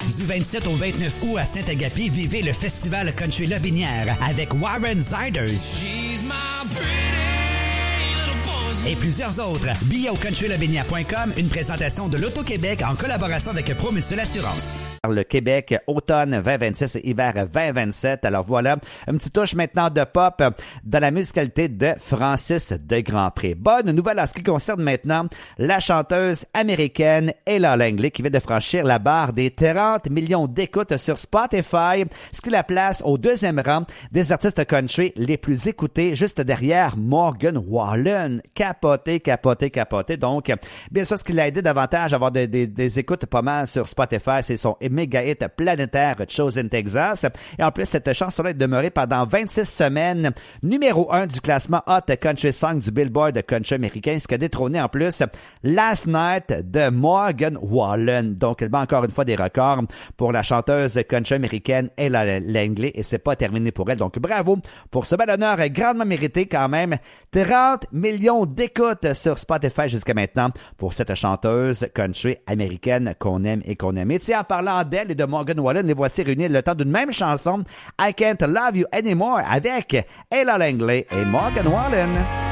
Du 27 au 29 août à Saint-Agapi, vivez le Festival Country Lobinière avec Warren Ziders et plusieurs autres. Billets au countrylobinière.com, une présentation de l'Auto-Québec en collaboration avec Promutuelle Assurance. Le Québec, automne 2026 et hiver 2027. Alors voilà, une petite touche maintenant de pop dans la musicalité de Francis de Grandpré. Bonne nouvelle en ce qui concerne maintenant la chanteuse américaine Ella Langley qui vient de franchir la barre des 30 millions d'écoutes sur Spotify, ce qui la place au deuxième rang des artistes country les plus écoutés, juste derrière Morgan Wallen. Capoté. Donc, bien sûr, ce qui l'a aidé davantage à avoir des écoutes pas mal sur Spotify, c'est son méga hit planétaire Chosen Texas. Et en plus, cette chanson-là est demeurée pendant 26 semaines numéro 1 du classement Hot Country Song du Billboard Country américain, ce qui a détrôné en plus Last Night de Morgan Wallen. Donc, elle bat encore une fois des records pour la chanteuse country américaine Ella Langley et c'est pas terminé pour elle. Donc, bravo pour ce bel honneur grandement mérité quand même. 30 millions d'écoutes sur Spotify jusqu'à maintenant pour cette chanteuse country américaine qu'on aime et qu'on aime. Et tiens, en parlant d'elle et de Morgan Wallen, les voici réunis le temps d'une même chanson, I Can't Love You Anymore, avec Ella Langley et Morgan Wallen.